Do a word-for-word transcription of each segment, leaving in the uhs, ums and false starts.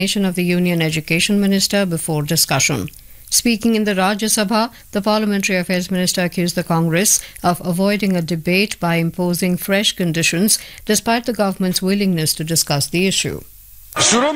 of the Union Education Minister before discussion. Speaking in the Rajya Sabha, the Parliamentary Affairs Minister accused the Congress of avoiding a debate by imposing fresh conditions despite the government's willingness to discuss the issue. From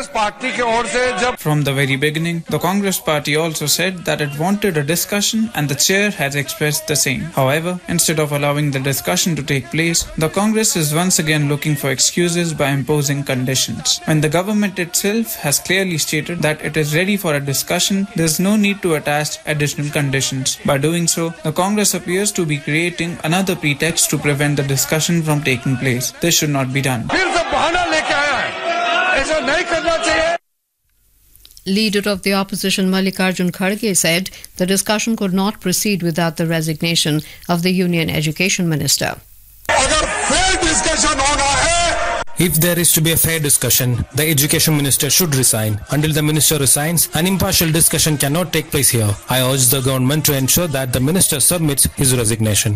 the very beginning, the Congress party also said that it wanted a discussion and the chair has expressed the same. However, instead of allowing the discussion to take place, the Congress is once again looking for excuses by imposing conditions. When the government itself has clearly stated that it is ready for a discussion, there is no need to attach additional conditions. By doing so, the Congress appears to be creating another pretext to prevent the discussion from taking place. This should not be done. Leader of the opposition Mallikarjun Kharge said the discussion could not proceed without the resignation of the Union Education Minister. If there is to be a fair discussion, the Education Minister should resign. Until the Minister resigns, an impartial discussion cannot take place here. I urge the government to ensure that the Minister submits his resignation.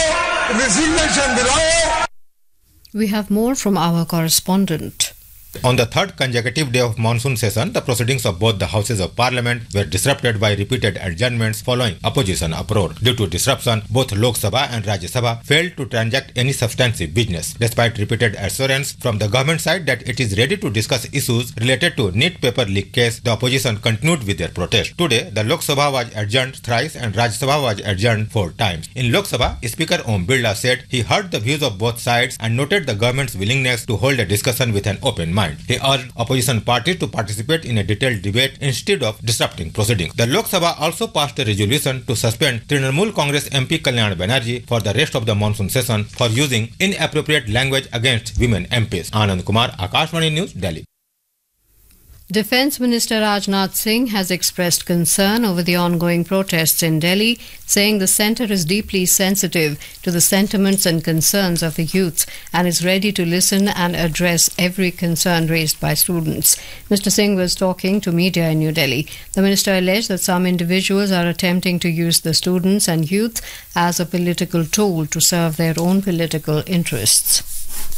We have more from our correspondent. On the third consecutive day of monsoon session, the proceedings of both the houses of parliament were disrupted by repeated adjournments following opposition uproar. Due to disruption, both Lok Sabha and Rajya Sabha failed to transact any substantive business. Despite repeated assurance from the government side that it is ready to discuss issues related to NEET paper leak case, the opposition continued with their protest. Today, the Lok Sabha was adjourned thrice and Rajya Sabha was adjourned four times. In Lok Sabha, Speaker Om Birla said he heard the views of both sides and noted the government's willingness to hold a discussion with an open mind. He urged opposition parties to participate in a detailed debate instead of disrupting proceedings. The Lok Sabha also passed a resolution to suspend Trinamool Congress M P Kalyan Banerjee for the rest of the monsoon session for using inappropriate language against women M Ps. Anand Kumar, Akashvani News, Delhi. Defence Minister Rajnath Singh has expressed concern over the ongoing protests in Delhi, saying the centre is deeply sensitive to the sentiments and concerns of the youth and is ready to listen and address every concern raised by students. Mister Singh was talking to media in New Delhi. The minister alleged that some individuals are attempting to use the students and youth as a political tool to serve their own political interests.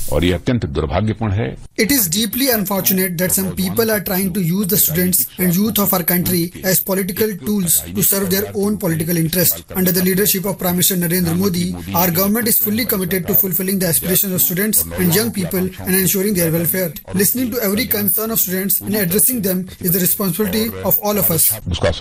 It is deeply unfortunate that some people are trying to use the students and youth of our country as political tools to serve their own political interest. Under the leadership of Prime Minister Narendra Modi, our government is fully committed to fulfilling the aspirations of students and young people and ensuring their welfare. Listening to every concern of students and addressing them is the responsibility of all of us.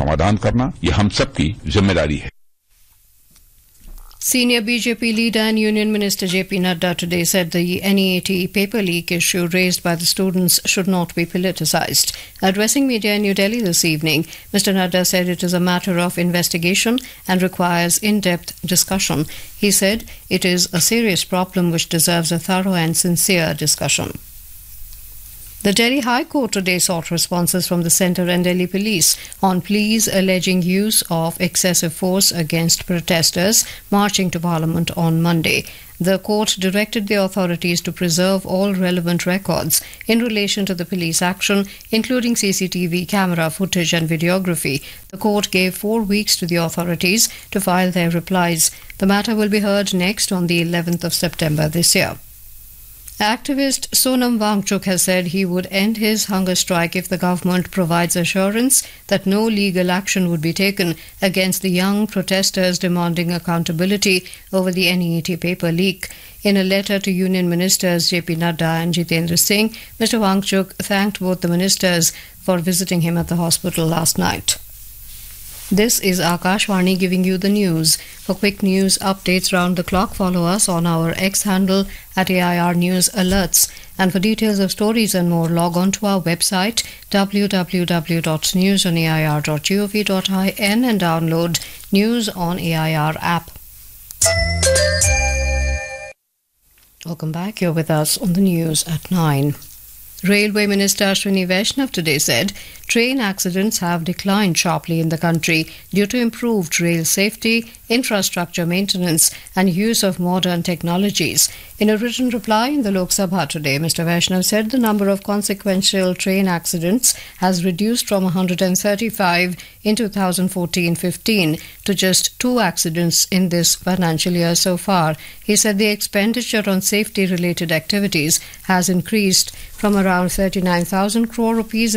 Senior B J P leader and Union Minister J P Nadda today said the N E A T paper leak issue raised by the students should not be politicised. Addressing media in New Delhi this evening, Mister Nadda said it is a matter of investigation and requires in-depth discussion. He said it is a serious problem which deserves a thorough and sincere discussion. The Delhi High Court today sought responses from the centre and Delhi Police on pleas alleging use of excessive force against protesters marching to Parliament on Monday. The court directed the authorities to preserve all relevant records in relation to the police action, including C C T V camera footage and videography. The court gave four weeks to the authorities to file their replies. The matter will be heard next on the eleventh of September this year. Activist Sonam Wangchuk has said he would end his hunger strike if the government provides assurance that no legal action would be taken against the young protesters demanding accountability over the N E A T paper leak. In a letter to Union Ministers J P Nadda and Jitendra Singh, Mister Wangchuk thanked both the ministers for visiting him at the hospital last night. This is Akashvani giving you the news. For quick news updates round the clock, follow us on our X handle at A I R News Alerts. And for details of stories and more, log on to our website w w w dot news on a i r dot gov dot in and download News on A I R app. Welcome back. You're with us on the news at nine. Railway Minister Ashwini Vaishnav today said train accidents have declined sharply in the country due to improved rail safety, infrastructure maintenance and use of modern technologies. In a written reply in the Lok Sabha today, Mister Vaishnav said the number of consequential train accidents has reduced from one hundred thirty-five in two thousand fourteen fifteen to just two accidents in this financial year so far. He said the expenditure on safety-related activities has increased from around around thirty-nine thousand crore rupees